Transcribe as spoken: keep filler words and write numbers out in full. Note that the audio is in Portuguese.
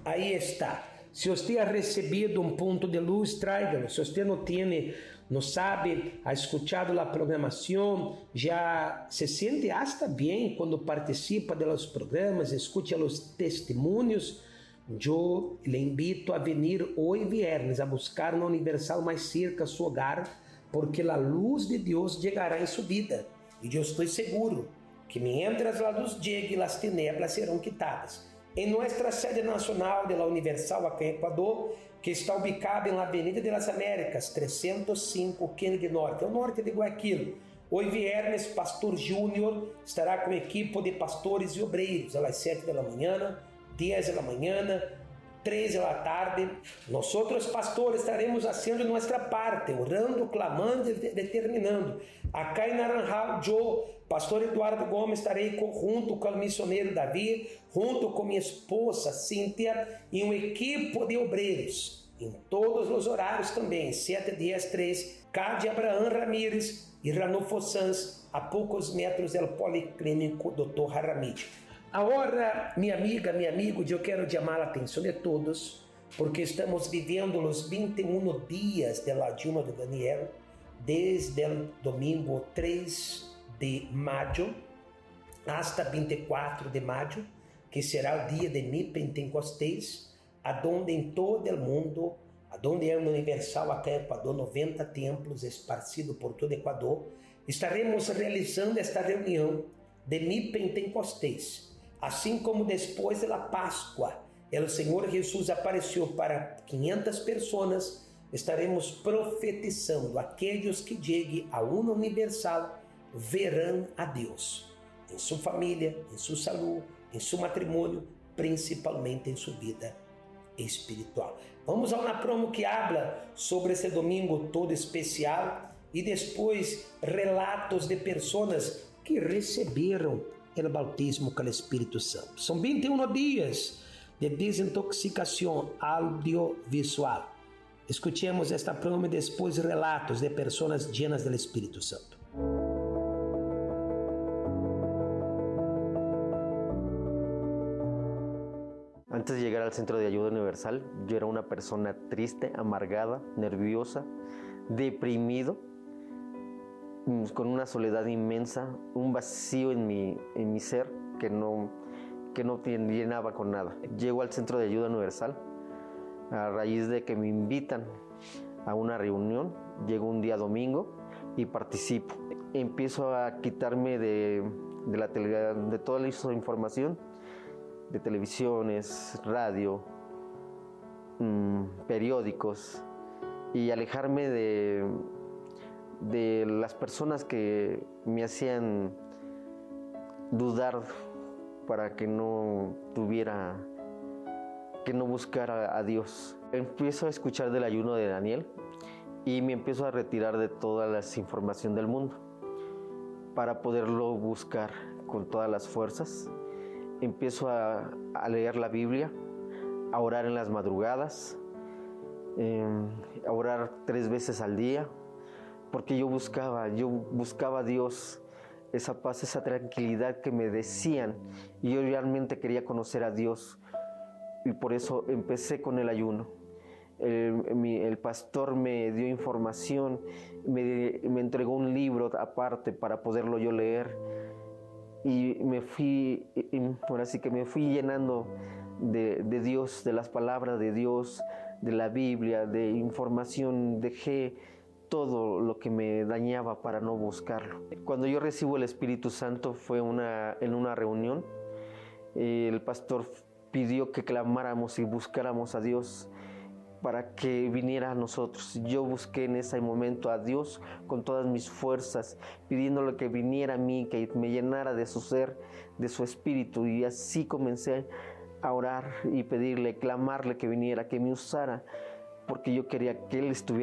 Aí está. Se você ha recebido um ponto de luz, tráigalo. Se você não tem, não sabe, ha escuchado a programação, já se sente hasta bem quando participa de los programas, escucha os testemunhos, eu le invito a venir hoje viernes a buscar uma Universal mais cerca a seu hogar, porque a luz de Deus chegará em sua vida. E eu estou seguro que mientras a luz llegue, as tinieblas serão quitadas. Em nossa sede nacional de la Universal aqui em Equador, que está ubicada na Avenida de las Américas, trezentos e cinco, Kennedy Norte, ao norte de Guayaquil. Hoje viernes, Pastor Júnior estará com a equipe de pastores e obreiros, às sete da manhã, dez da manhã, três da tarde. Nós outros pastores estaremos fazendo nossa parte, orando, clamando e determinando. Acá em Naranjal, eu, pastor Eduardo Gomes, estarei junto com o missioneiro Davi, junto com minha esposa Cíntia e uma equipe de obreiros, em todos os horários também, sete, dez, três, Cádia Abraham Ramírez e Ranulfo Sanz, a poucos metros do Policlínico doutor Jaramillo. Agora, minha amiga, meu amigo, eu quero chamar a atenção de todos, porque estamos vivendo os vinte e um dias de la ayuno de Daniel, desde o domingo três de maio hasta vinte e quatro de maio, que será o dia de mi Pentecostés, aonde em todo o mundo, aonde é universal aqui em Equador, noventa templos esparcidos por todo o Equador, estaremos realizando esta reunião de mi Pentecostés. Assim como depois da Páscoa, o Senhor Jesus apareceu para quinhentas pessoas, estaremos profetizando. Aqueles que cheguem a uma universal verão a Deus em sua família, em sua saúde, em seu matrimônio, principalmente em sua vida espiritual. Vamos a uma promo que habla sobre esse domingo todo especial e depois relatos de pessoas que receberam o bautismo com o Espírito Santo. São vinte e um dias de desintoxicação audiovisual. Escutemos esta promo e depois relatos de pessoas llenas do Espírito Santo. Antes de llegar al Centro de Ayuda Universal, yo era una persona triste, amargada, nerviosa, deprimido, con una soledad inmensa, un vacío en mi, en mi ser que no, que no llenaba con nada. Llego al Centro de Ayuda Universal a raíz de que me invitan a una reunión. Llego un día domingo y participo. Empiezo a quitarme de, de, la tele, de toda la información, de televisiones, radio, mmm, periódicos, y alejarme de... de las personas que me hacían dudar para que no tuviera, que no buscara a Dios. Empiezo a escuchar del ayuno de Daniel y me empiezo a retirar de toda la información del mundo para poderlo buscar con todas las fuerzas. Empiezo a, a leer la Biblia, a orar en las madrugadas, eh, a orar tres veces al día, porque yo buscaba, yo buscaba a Dios, esa paz, esa tranquilidad que me decían, y yo realmente quería conocer a Dios, y por eso empecé con el ayuno. El, mi, el pastor me dio información, me, me entregó un libro aparte para poderlo yo leer, y me fui, y, ahora sí que me fui llenando de, de Dios, de las palabras de Dios, de la Biblia, de información. Dejé todo lo que me dañaba para no buscarlo. Cuando yo recibo el Espíritu Santo fue una, en una reunión. El pastor pidió que clamáramos y buscáramos a Dios para que viniera a nosotros. Yo busqué en ese momento a Dios con todas mis fuerzas, pidiéndole que viniera a mí, que me llenara de su ser, de su espíritu, y así comencé a orar y pedirle, clamarle que viniera, que me usara, porque yo quería que Él estuviera